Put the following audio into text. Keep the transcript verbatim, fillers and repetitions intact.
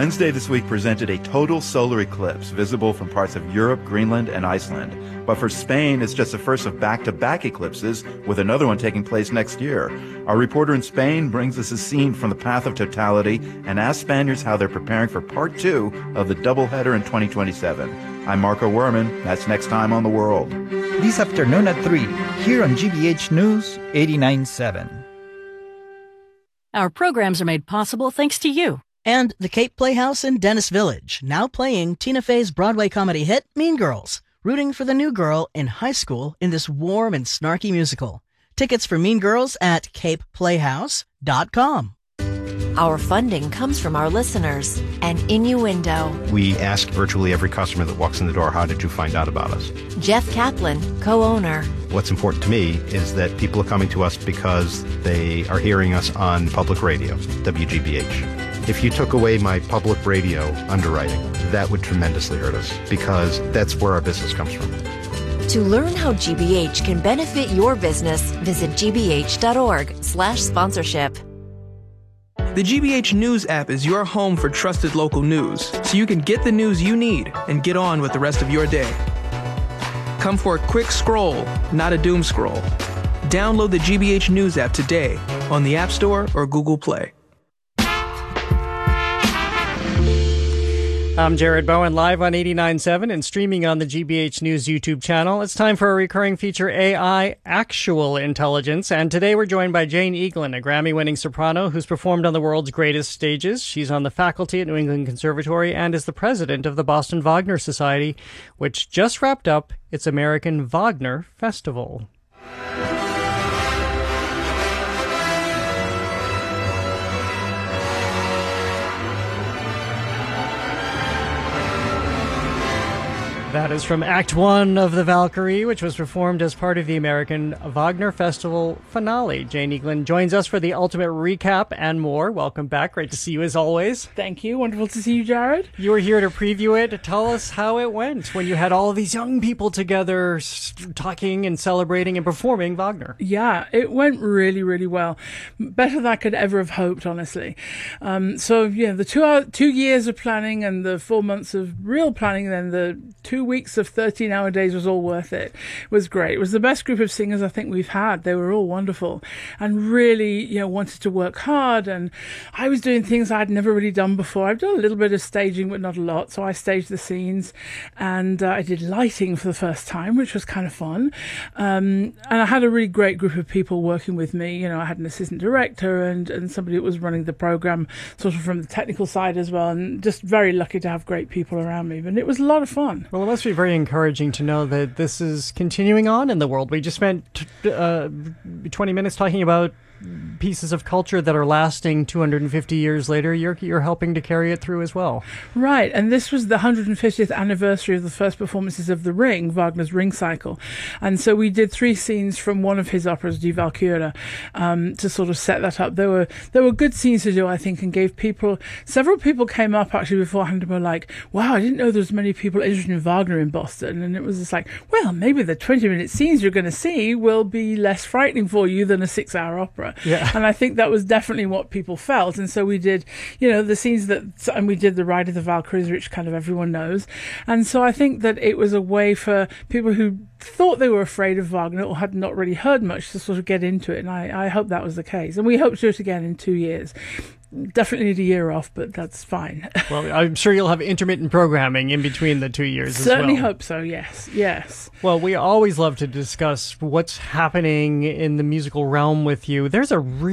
Wednesday this week presented a total solar eclipse visible from parts of Europe, Greenland, and Iceland. But for Spain, it's just the first of back-to-back eclipses, with another one taking place next year. Our reporter in Spain brings us a scene from the path of totality and asks Spaniards how they're preparing for part two of the doubleheader in twenty twenty-seven. I'm Marco Werman. That's next time on The World. This afternoon at three, here on G B H News eighty-nine point seven. Our programs are made possible thanks to you. And the Cape Playhouse in Dennis Village, now playing Tina Fey's Broadway comedy hit, Mean Girls, rooting for the new girl in high school in this warm and snarky musical. Tickets for Mean Girls at cape playhouse dot com. Our funding comes from our listeners and Innuendo. We ask virtually every customer that walks in the door, how did you find out about us? Jeff Kaplan, co-owner. What's important to me is that people are coming to us because they are hearing us on public radio, W G B H. If you took away my public radio underwriting, that would tremendously hurt us because that's where our business comes from. To learn how G B H can benefit your business, visit g b h dot org slash sponsorship. The G B H News app is your home for trusted local news, so you can get the news you need and get on with the rest of your day. Come for a quick scroll, not a doom scroll. Download the G B H News app today on the App Store or Google Play. I'm Jared Bowen, live on eighty-nine point seven and streaming on the G B H News YouTube channel. It's time for a recurring feature, A I Actual Intelligence. And today we're joined by Jane Eaglin, a Grammy-winning soprano who's performed on the world's greatest stages. She's on the faculty at New England Conservatory and is the president of the Boston Wagner Society, which just wrapped up its American Wagner Festival. That is from Act One of The Valkyrie, which was performed as part of the American Wagner Festival finale. Jane Eaglin joins us for the ultimate recap and more. Welcome back. Great to see you as always. Thank you. Wonderful to see you, Jared. You were here to preview it. Tell us how it went when you had all of these young people together talking and celebrating and performing Wagner. Yeah, it went really, really well. Better than I could ever have hoped, honestly. Um, so, yeah, the two, hour, two years of planning and the four months of real planning, then the two weeks of thirteen hour days was all worth it. It was great. It was the best group of singers I think we've had. They were all wonderful and really, you know, wanted to work hard. And I was doing things I'd never really done before. I've done a little bit of staging, but not a lot. So I staged the scenes and uh, I did lighting for the first time, which was kind of fun. Um, and I had a really great group of people working with me. You know, I had an assistant director and, and somebody that was running the program sort of from the technical side as well. And just very lucky to have great people around me. But it was a lot of fun. Well, it must be very encouraging to know that this is continuing on in the world. We just spent uh, twenty minutes talking about pieces of culture that are lasting two hundred fifty years later. You're you're helping to carry it through as well. Right, and this was the one hundred fiftieth anniversary of the first performances of The Ring, Wagner's Ring Cycle. And so we did three scenes from one of his operas, Die Walküre, um, to sort of set that up. There were there were good scenes to do, I think, and gave people, several people came up actually beforehand and were like, wow, I didn't know there was many people interested in Wagner in Boston. And it was just like, well, maybe the twenty minute scenes you're going to see will be less frightening for you than a six hour opera. Yeah. And I think that was definitely what people felt. And so we did, you know, the scenes that, and we did the Ride of the Valkyries, which kind of everyone knows. And so I think that it was a way for people who thought they were afraid of Wagner or had not really heard much to sort of get into it. And I, I hope that was the case. And we hope to do it again in two years. Definitely need a year off, but that's fine. Well, I'm sure you'll have intermittent programming in between the two years as well. Certainly hope so, yes, yes. Well, we always love to discuss what's happening in the musical realm with you. There's a